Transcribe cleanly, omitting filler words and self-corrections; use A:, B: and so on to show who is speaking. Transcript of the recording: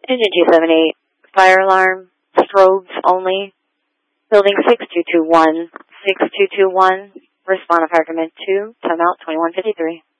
A: Engine 278, fire alarm, strobes only. Building 6221, 6221, respond to fire command 2, timeout 2153.